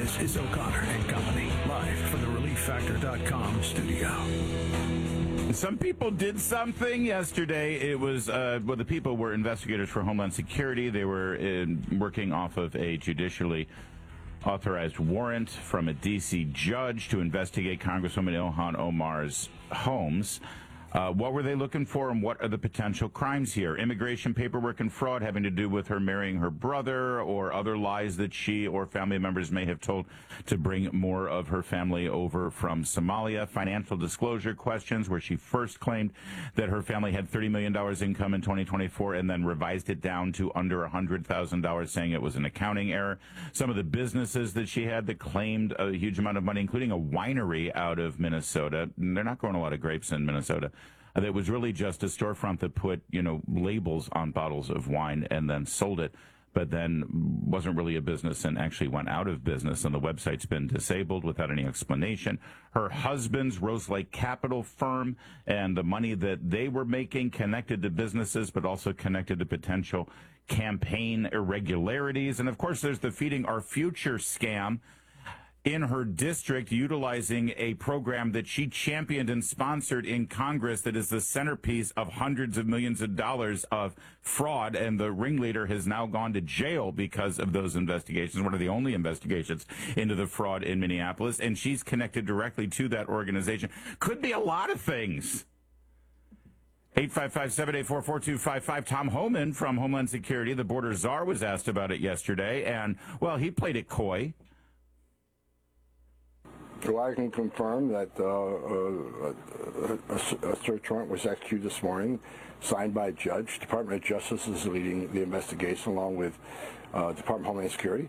This is O'Connor and Company, live from the ReliefFactor.com studio. Some people did something yesterday. It was, the people were investigators for Homeland Security. They were working off of a judicially authorized warrant from a D.C. judge to investigate Congresswoman Ilhan Omar's homes. What were they looking for, and what are the potential crimes here? Immigration paperwork and fraud having to do with her marrying her brother, or other lies that she or family members may have told to bring more of her family over from Somalia. Financial disclosure questions, where she first claimed that her family had $30 million income in 2024 and then revised it down to under $100,000, saying it was an accounting error. Some of the businesses that she had that claimed a huge amount of money, including a winery out of Minnesota. They're not growing a lot of grapes in Minnesota. That was really just a storefront that put, labels on bottles of wine and then sold it, but then wasn't really a business and actually went out of business, and the website's been disabled without any explanation. Her husband's Rose Lake Capital firm and the money that they were making connected to businesses, but also connected to potential campaign irregularities. And, of course, there's the Feeding Our Future scam in her district, utilizing a program that she championed and sponsored in Congress that is the centerpiece of hundreds of millions of dollars of fraud, and the ringleader has now gone to jail because of those investigations, one of the only investigations into the fraud in Minneapolis, and she's connected directly to that organization. Could be a lot of things. 855-784-4255. Tom Homan from Homeland Security, the border czar, was asked about it yesterday, and, well, he played it coy. So I can confirm that a search warrant was executed this morning, signed by a judge. Department of Justice is leading the investigation along with Department of Homeland Security.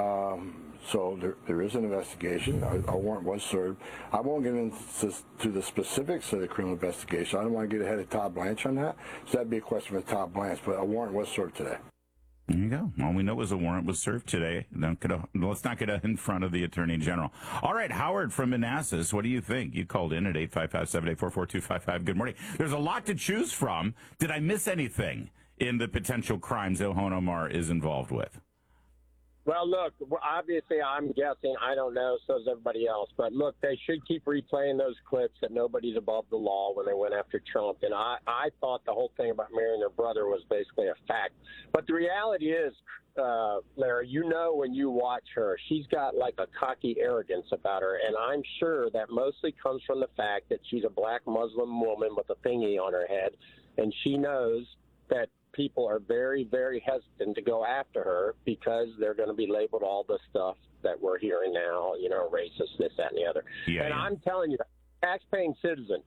So there is an investigation. A warrant was served. I won't get into the specifics of the criminal investigation. I don't want to get ahead of Todd Blanche on that. So that'd be a question for Todd Blanche, but a warrant was served today. There you go. All we know is a warrant was served today. Let's not get in front of the Attorney General. All right, Howard from Manassas, what do you think? You called in at 855-784-4255. Good morning. There's a lot to choose from. Did I miss anything in the potential crimes Ilhan Omar is involved with? Well, look, obviously I'm guessing. I don't know, so is everybody else. But, look, they should keep replaying those clips that nobody's above the law when they went after Trump. And I thought the whole thing about marrying their brother was basically a fact. But the reality is, Larry, when you watch her, she's got like a cocky arrogance about her. And I'm sure that mostly comes from the fact that she's a black Muslim woman with a thingy on her head. And she knows that people are very, very hesitant to go after her because they're going to be labeled all the stuff that we're hearing now, racist, this, that, and the other. Yeah, and I'm telling you, taxpaying citizen,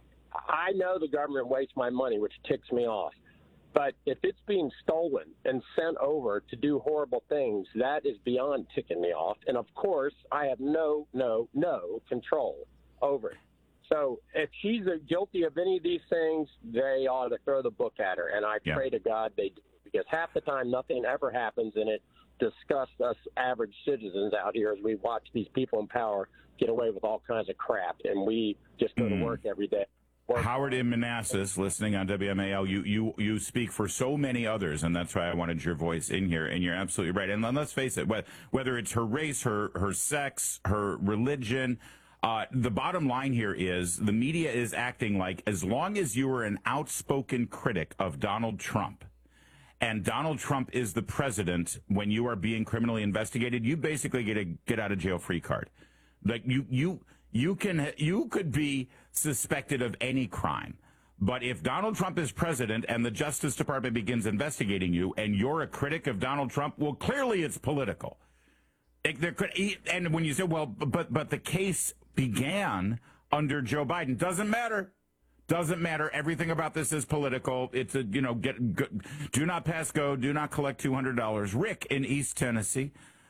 I know the government wastes my money, which ticks me off. But if it's being stolen and sent over to do horrible things, that is beyond ticking me off. And, of course, I have no control over it. So if she's guilty of any of these things, they ought to throw the book at her. And I pray to God they do, because half the time nothing ever happens, and it disgusts us average citizens out here as we watch these people in power get away with all kinds of crap, and we just go to work every day. Howard in Manassas, listening on WMAL, you speak for so many others, and that's why I wanted your voice in here, and you're absolutely right. And let's face it, whether it's her race, her sex, her religion, the bottom line here is the media is acting like as long as you are an outspoken critic of Donald Trump, and Donald Trump is the president when you are being criminally investigated, you basically get a get out of jail free card. Like you could be suspected of any crime. But if Donald Trump is president and the Justice Department begins investigating you and you're a critic of Donald Trump, well, clearly it's political. And when you say, well, but the case began under Joe Biden. Doesn't matter. Everything about this is political. It's do not pass go. Do not collect $200. Rick in East Tennessee.